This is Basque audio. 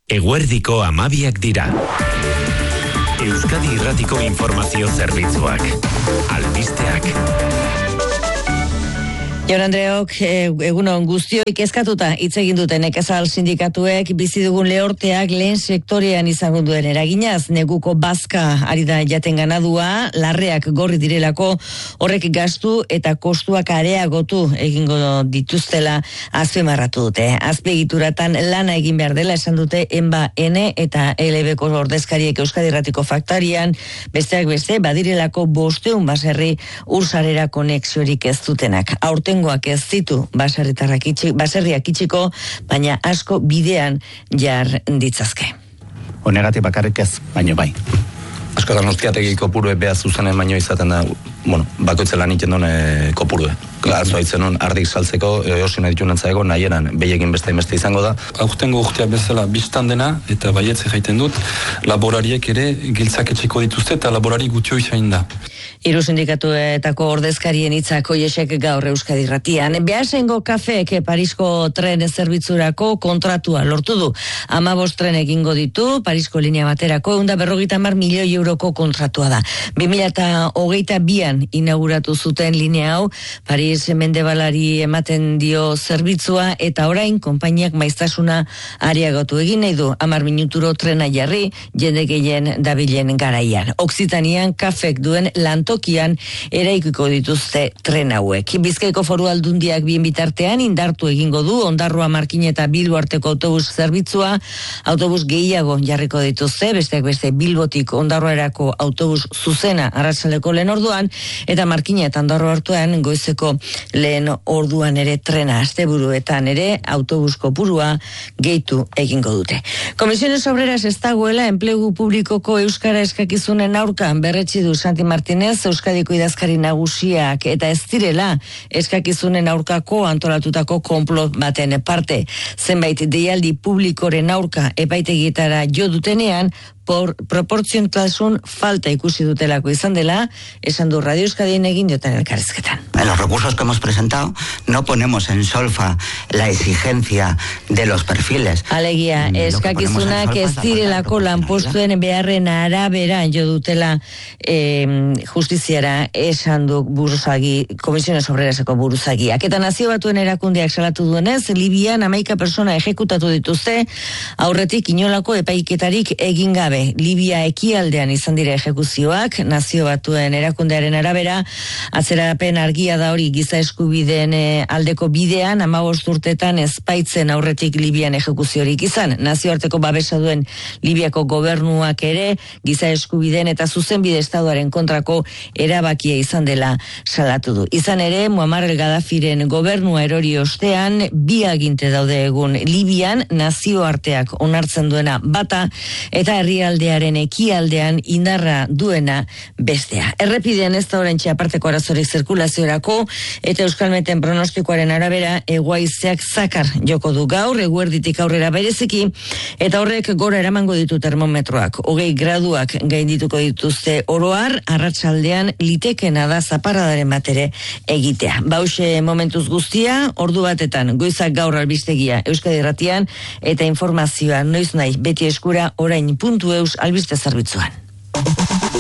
Eguerdiko 12 dira. Euskadi Irratiko informazio zerbitzuak. Albisteak. Jon Andreok, egunon guztioi kezkatuta hitz egin duten nekazal sindikatuek bizi dugun lehorteak lehen sektorean izango duen eraginaz, neguko bazka ari da jaten ganadua, larreak gorri direlako, horrek gastu eta kostuak areagotu egingo dituztela azpimarratu dute. Azpiegituratan lana egin behar dela esan dute ENBA, ENE eta LB-ko ordezkariek Euskadi Irratiko faktarian, besteak beste badirelako 500 baserri ursarera konexiorik ez dutenak. Aurtengoak ez ditu baserriak itxiko, baina asko bidean jar ditzazke. Honegatik bakarrik ez, baino bai. Askotan ustiategi kopurue behar zuzenen baino izaten da, bakoitze lan iten duen kopurue. Klazo haitzen hon ardik saltzeko, osin editu nantzaego, nahieran behiekin beste izango da. Aurtengo urtea bezala biztan dena, eta baietze jaiten dut, laborariek ere giltzak etxeko dituzte eta laborari gutio izain da. Hiru sindikatuetako ordezkarien hitzak Hoiesek gaur Euskadi Irratian. Beasaingo kafeek Parisko tren zerbitzurako kontratua lortu du. 15 tren egingo ditu, Parisko linea baterako 150 milioi euroko kontratua da. 2022an inauguratu zuten linea hau, Paris Mendebalari ematen dio zerbitzua eta orain konpainiak maiztasuna areagotu egin nahi du 10 minuturo trena jarri jende gehien dabilen garaian. Oksitanian kafek duen lantokian eraikiko dituzte tren hauek. Bizkaiko Foru Aldundiak bien bitartean indartu egingo du Ondarroa Markin eta Bilbo arteko autobus zerbitzua, autobus gehiago jarriko dituzte, besteak beste Bilbotik Ondarroarako autobus zuzena arratsaldeko lehen orduan eta Markina eta Ondarroa artean goizeko lehen orduan ere trena asteburuetan ere autobus kopurua gehitu egingo dute. Comisiones Obreras ez dagoela enplegu publikoko euskara eskakizunen aurka berretsi du Santi Martinez, Euskadiko idazkari nagusiak, eta ez direla eskakizunen aurkako antolatutako konplot baten parte. Zenbait deialdi publikoren aurka epaitegietara jo dutenean, proportzionaltasun falta ikusi dutelako izan dela, esan du Radio Euskadin egin dioten elkarrizketan. En los recursos que hemos presentado no ponemos en solfa la exigencia de los perfiles. Alegia, eskakizunak ez direlako lanpostuen beharren arabera jo dutela justiziara esan du buruzagi, Comisiones Obreraseko buruzagiak. Eta Nazio Batuen erakundeak salatu duenez, Libian 11 persona ejekutatu dituzte, aurretik inolako epaiketarik egin gabe. Libia ekialdean izan dira ejekuzioak, Nazio Batuen erakundearen arabera, atzerapen argia da hori giza eskubideen aldeko bidean, 15 urtetan ezpaitzen aurretik Libian ejekuziorik izan. Nazioarteko babesa duen Libiako gobernuak ere, giza eskubideen eta zuzenbide estatuaren kontrako erabakia izan dela salatu du. Izan ere, Muammar el-Gaddafiren gobernua erori ostean, 2 aginte daude egun Libian, nazioarteak onartzen duena bata, eta herrialdearen ekialdean indarra duena bestea. Errepidean ez da orentxe aparteko arazorik zirkulaziorako, eta Euskalmeten pronostikoaren arabera eguaizeak zakar joko du gaur, eguerditik aurrera bereziki, eta horrek gora eramango ditu termometroak. 20 graduak gaindituko dituzte oroar, arratsaldean litekena da zaparradaren batere egitea. Bauxe momentuz guztia, ordu batetan goizak gaur albistegia Euskadi Irratian, eta informazioa noiz nahi beti eskura orain.eus albiste zerbitzuan.